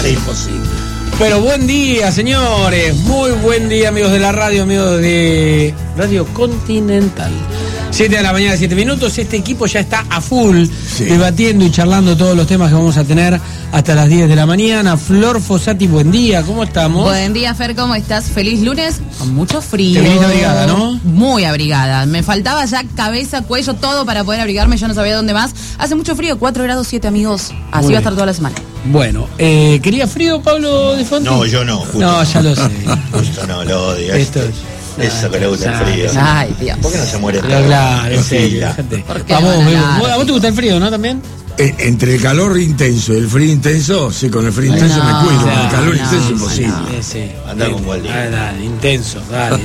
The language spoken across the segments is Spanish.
es imposible. Pero buen día, señores. Muy buen día, amigos de la radio, amigos de Radio Continental. 7 de la mañana, 7 minutos. Este equipo ya está a full, debatiendo y charlando todos los temas que vamos a tener hasta las 10 de la mañana. Flor Fossati, buen día, ¿cómo estamos? Buen día, Fer, ¿cómo estás? Feliz lunes, con mucho frío. Te viniste abrigada, ¿no? Muy abrigada. Me faltaba ya cabeza, cuello, todo para poder abrigarme. Yo no sabía dónde más. Hace mucho frío, 4 grados 7, amigos. Así va a estar toda la semana. Bueno, ¿quería frío, Pablo de Fonti? No, yo no. Justo no, ya lo sé. Justo no, lo odio. Esto es... Eso que le gusta el frío. Ay, Dios. ¿Por qué no se muere todo? Claro, en serio. ¿A vos te gusta el frío, no, también? Entre el calor intenso y el frío intenso, sí, con el frío intenso me cuido, con el calor intenso imposible. Sí. Anda con Wally. Dale, intenso.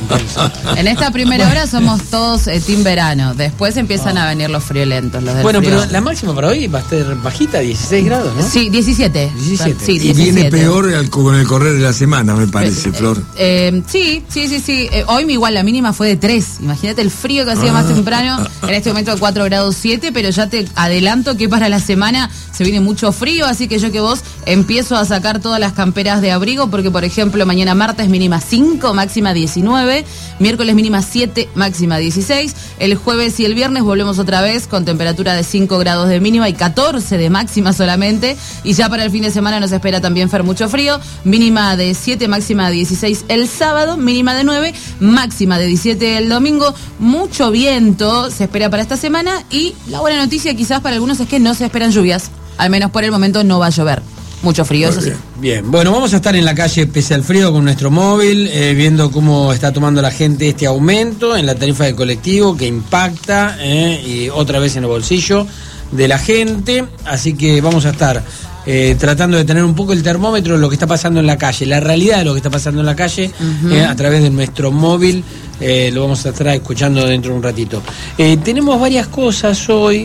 En esta primera hora somos todos team verano, después empiezan a venir los friolentos, los del Bueno, frío. pero la máxima para hoy va a estar bajita, 16 grados, ¿no? Sí, 17. 17. Sí, 17. Y viene peor con el correr de la semana, me parece, Flor. Sí. Hoy igual la mínima fue de 3. Imagínate el frío que hacía más temprano. En este momento 4 grados 7, pero ya te adelanto que para la semana se viene mucho frío, así que yo que vos empiezo a sacar todas las camperas de abrigo, porque por ejemplo mañana martes mínima 5, máxima 19, miércoles mínima 7, máxima 16, el jueves y el viernes volvemos otra vez con temperatura de 5 grados de mínima y 14 de máxima solamente, y ya para el fin de semana nos espera también, Fer, mucho frío, mínima de 7, máxima de 16 el sábado, mínima de 9, máxima de 17 el domingo, mucho viento se espera para esta semana, y la buena noticia quizás para algunos es que no se esperan lluvias, al menos por el momento no va a llover. Mucho frío, eso sí. Bien, bueno, vamos a estar en la calle pese al frío con nuestro móvil, viendo cómo está tomando la gente este aumento en la tarifa del colectivo que impacta y otra vez en el bolsillo de la gente, así que vamos a estar tratando de tener un poco el termómetro de lo que está pasando en la calle, la realidad de lo que está pasando en la calle, a través de nuestro móvil. Lo vamos a estar escuchando dentro de un ratito. Tenemos varias cosas hoy.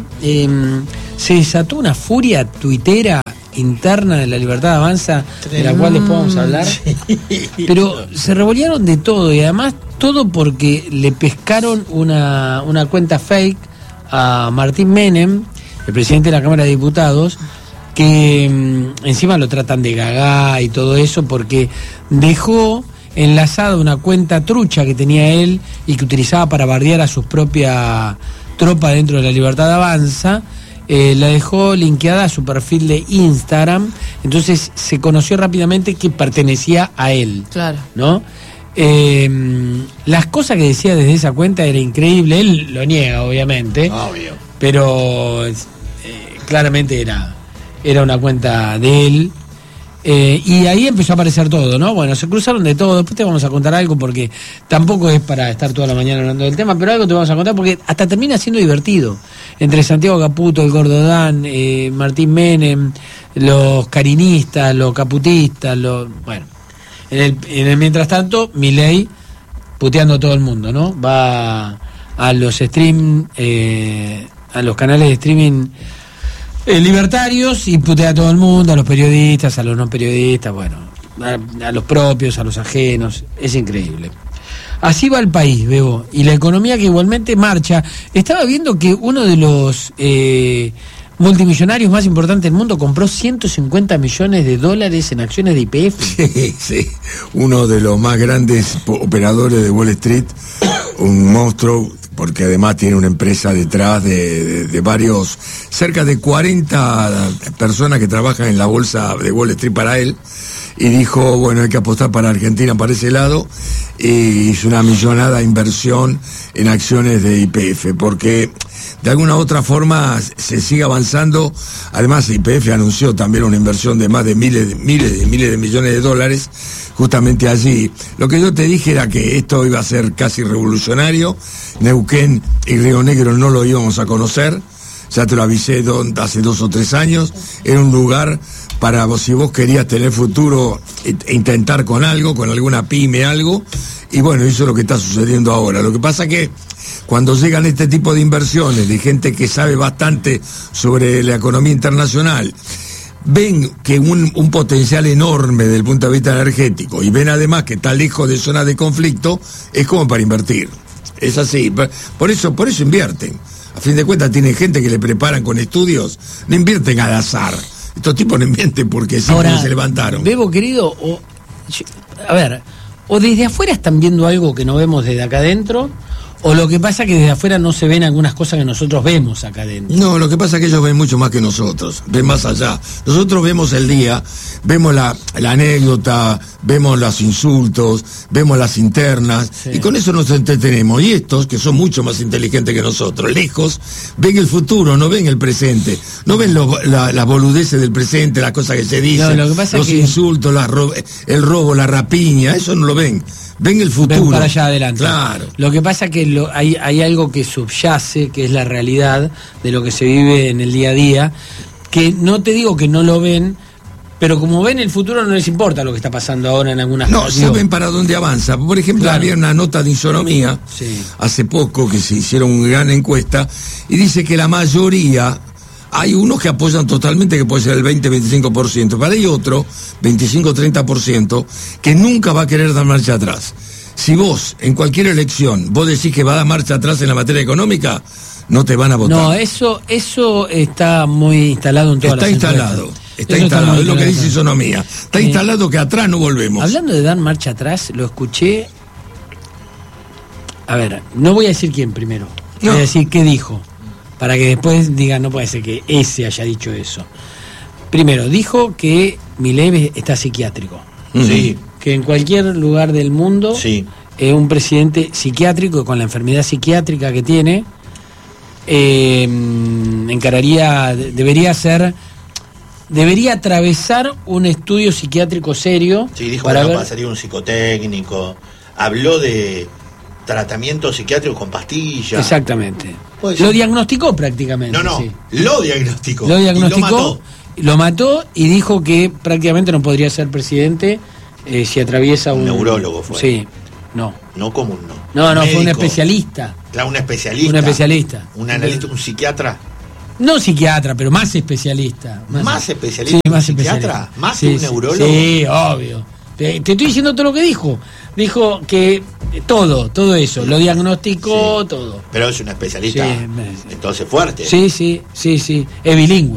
Se desató una furia tuitera interna de La Libertad Avanza, de la cual después vamos a hablar. Pero se revolvieron de todo, y además todo porque le pescaron una cuenta fake a Martín Menem, el presidente de la Cámara de Diputados, que encima lo tratan de gagá y todo eso, porque dejó enlazada una cuenta trucha que tenía él y que utilizaba para bardear a su propia tropa dentro de La Libertad Avanza. La dejó linkeada a su perfil de Instagram, entonces se conoció rápidamente que pertenecía a él. Claro. ¿No? Las cosas que decía desde esa cuenta era increíble. Él lo niega, obviamente. Obvio. Pero claramente era una cuenta de él. Y ahí empezó a aparecer todo, ¿no? Bueno, se cruzaron de todo. Después te vamos a contar algo, porque tampoco es para estar toda la mañana hablando del tema, pero algo te vamos a contar porque hasta termina siendo divertido. Entre Santiago Caputo, el Gordodán, Martín Menem, los carinistas, los caputistas, bueno. En el mientras tanto, Milei puteando a todo el mundo, ¿no? Va a los a los canales de streaming libertarios y putea a todo el mundo, a los periodistas, a los no periodistas, bueno, a los propios, a los ajenos. Es increíble. Así va el país, Bebo, y la economía que igualmente marcha. Estaba viendo que uno de los multimillonarios más importantes del mundo compró $150 millones en acciones de YPF. Sí, uno de los más grandes operadores de Wall Street, un monstruo, porque además tiene una empresa detrás de varios, cerca de 40 personas que trabajan en la bolsa de Wall Street para él, y dijo, bueno, hay que apostar para Argentina por ese lado, y hizo una millonada inversión en acciones de YPF, porque de alguna u otra forma se sigue avanzando. Además, YPF anunció también una inversión de más de miles de millones de dólares justamente allí. Lo que yo te dije era que esto iba a ser casi revolucionario. Neuquén y Río Negro no lo íbamos a conocer, ya te lo avisé hace 2 o 3 años. Era un lugar para vos, si vos querías tener futuro, intentar con algo, con alguna pyme, algo, y bueno, eso es lo que está sucediendo ahora. Lo que pasa que cuando llegan este tipo de inversiones de gente que sabe bastante sobre la economía internacional, ven que un potencial enorme desde el punto de vista energético, y ven además que está lejos de zonas de conflicto, es como para invertir. Es así, por eso invierten. A fin de cuentas tienen gente que le preparan con estudios, no invierten al azar. Estos tipos no mienten porque sí Ahora, se levantaron. Bebo, querido, o desde afuera están viendo algo que no vemos desde acá adentro, o lo que pasa que desde afuera no se ven algunas cosas que nosotros vemos acá adentro. No, lo que pasa es que ellos ven mucho más que nosotros, ven más allá. Nosotros vemos el día, vemos la anécdota, vemos los insultos, vemos las internas, Sí. y con eso nos entretenemos. Y estos, que son mucho más inteligentes que nosotros, lejos, ven el futuro, no ven el presente. No ven las boludeces del presente, las cosas que se dicen, No, lo que pasa los es que- insultos, el robo, la rapiña, eso no lo ven. Ven el futuro. Ven para allá adelante. Claro. Lo que pasa es que hay algo que subyace, que es la realidad de lo que se vive en el día a día, que no te digo que no lo ven, pero como ven el futuro no les importa lo que está pasando ahora en algunas No, cosas. saben para dónde avanza. Por ejemplo, Claro. había una nota de Insonomía Sí. hace poco que se hicieron una gran encuesta y dice que la mayoría, hay unos que apoyan totalmente, que puede ser el 20-25%, pero hay otro, 25-30%, que nunca va a querer dar marcha atrás. Si vos, en cualquier elección, vos decís que va a dar marcha atrás en la materia económica, no te van a votar. No, eso está muy instalado en todas Está las instalado, encuestas. está Eso instalado, muy es lo que dice instalado. Insonomía. Está instalado que atrás no volvemos. Hablando de dar marcha atrás, lo escuché. A ver, no voy a decir quién primero. No. Voy a decir qué dijo. Para que después digan, no puede ser que ese haya dicho eso. Primero, dijo que Milei está psiquiátrico. Sí, Que en cualquier lugar del mundo, sí. un presidente psiquiátrico con la enfermedad psiquiátrica que tiene, debería atravesar un estudio psiquiátrico serio. Sí, dijo para que no ver. pasaría un psicotécnico. Habló de tratamiento psiquiátrico con pastillas. Exactamente. Puede Lo ser. diagnosticó prácticamente. No, sí. lo diagnosticó. Lo Y diagnosticó, lo mató. lo mató y dijo que prácticamente no podría ser presidente si atraviesa Un un neurólogo fue. Sí, no. No común, no. No, fue un Médico. especialista. Claro, un especialista. Un especialista. Un analista, un psiquiatra. No psiquiatra, pero más especialista. ¿Más especialista Sí, que un más psiquiatra? especialista. ¿Más Sí, que un sí, neurólogo? Sí, obvio. Te estoy diciendo todo lo que dijo. Dijo que todo eso. Lo diagnosticó, Sí. todo. Pero es un especialista. Sí, Entonces fuerte. Sí. Es bilingüe.